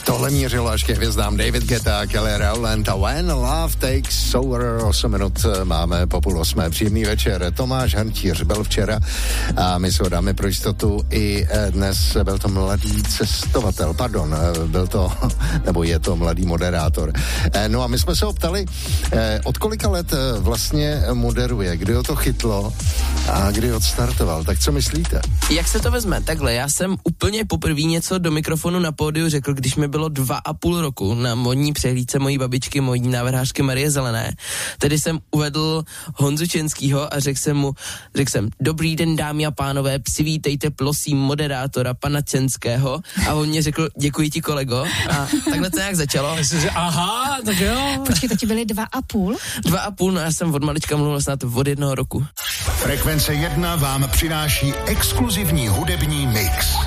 Tohle mířilo až ke hvězdám David Guetta, Kelly Rowland a When Love Takes Over. 8 minut máme po 7:30. Příjemný večer. Tomáš Hantíř byl včera a my se ho dáme pro jistotu i dnes. Byl to mladý cestovatel, byl to, nebo je to mladý moderátor. No a my jsme se ho ptali, od kolika let vlastně moderuje, kdy ho to chytlo a kdy odstartoval. Tak co myslíte? Jak se to vezme? Takhle, já jsem úplně poprvé něco do mikrofonu na pódiu řekl, když mi bylo 2,5 roku na modní přehlídce mojí babičky, mojí návrhářky Marie Zelené. Tedy jsem uvedl Honzu Čenskýho a řekl jsem, dobrý den dámy a pánové, přivítejte prosím moderátora pana Čenského a on mě řekl, děkuji ti kolego a takhle to nějak začalo. Aha, tak jo. Počkej, to ti byly 2,5? 2,5, no já jsem od malička mluvil snad od 1 roku. Frekvence 1 vám přináší exkluzivní hudební mix.